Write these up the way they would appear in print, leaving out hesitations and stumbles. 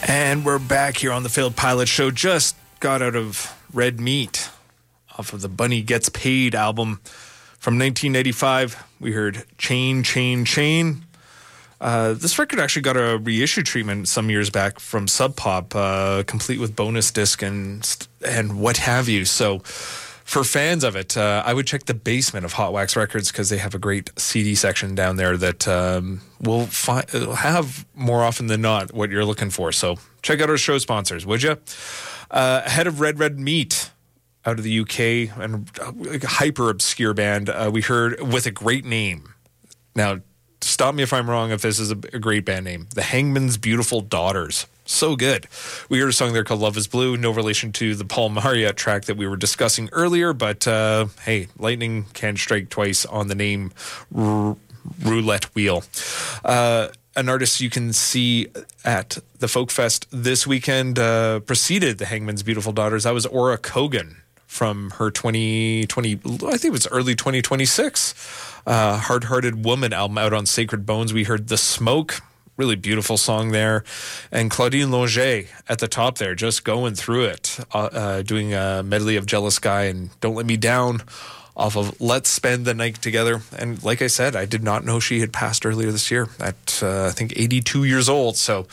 And we're back here on the Failed Pilot Show. Just got out of Red Meat off of the Bunny Gets Paid album from 1995. We heard Chain, Chain, Chain. This record actually got a reissue treatment some years back from Sub Pop, complete with bonus disc and what have you. So for fans of it, I would check the basement of Hot Wax Records because they have a great CD section down there that will have more often than not what you're looking for. So check out our show sponsors, would you? Ahead of Red Meat out of the UK and a hyper obscure band, we heard with a great name. Now, stop me if I'm wrong if this is a great band name. The Hangman's Beautiful Daughters. So good. We heard a song there called Love is Blue, no relation to the Paul Marriott track that we were discussing earlier, but hey, lightning can strike twice on the name roulette wheel. An artist you can see at the Folk Fest this weekend preceded the Hangman's Beautiful Daughters. That was Aura Kogan from her 2020, I think it was early 2026, Hard-Hearted Woman album out on Sacred Bones. We heard The Smoke, really beautiful song there. And Claudine Longet at the top there, just going through it, doing a medley of Jealous Guy and Don't Let Me Down off of Let's Spend the Night Together. And like I said, I did not know she had passed earlier this year at, I think, 82 years old. So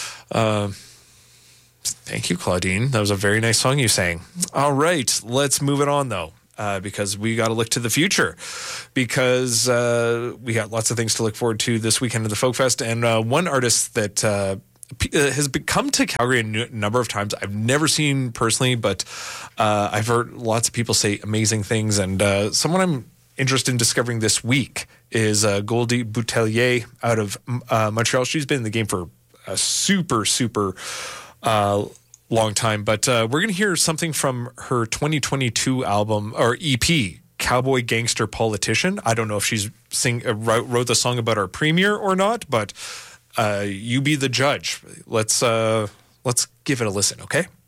thank you, Claudine. That was a very nice song you sang. All right, let's move it on, though. Because we got to look to the future, because we got lots of things to look forward to this weekend at the Folk Fest. And one artist that has come to Calgary a number of times, I've never seen personally, but I've heard lots of people say amazing things. And someone I'm interested in discovering this week is Goldie Boutelier out of Montreal. She's been in the game for a super long time, but we're going to hear something from her 2022 album or EP, Cowboy Gangster Politician. I don't know if she's wrote the song about our premiere or not, but you be the judge. Let's give it a listen, okay?